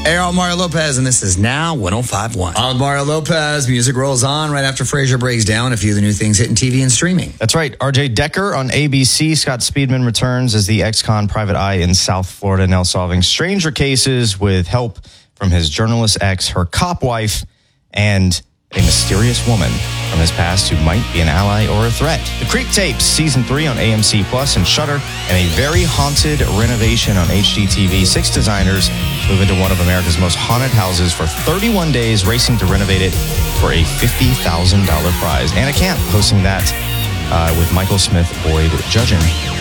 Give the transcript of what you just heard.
Hey, I'm Mario Lopez, and this is Now 105.1. I'm Mario Lopez. Music rolls on right after Frasier breaks down a few of the new things hitting TV and streaming. That's right. RJ Decker on ABC. Scott Speedman returns as the ex-con private eye in South Florida, now solving stranger cases with help from his journalist ex, her cop wife, and a mysterious woman from his past who might be an ally or a threat. The Creep Tapes, Season 3 on AMC Plus and Shudder, and a very haunted renovation on HGTV. 6 designers move into one of America's most haunted houses for 31 days, racing to renovate it for a $50,000 prize. Anna Camp hosting that with Michael Smith Boyd judging.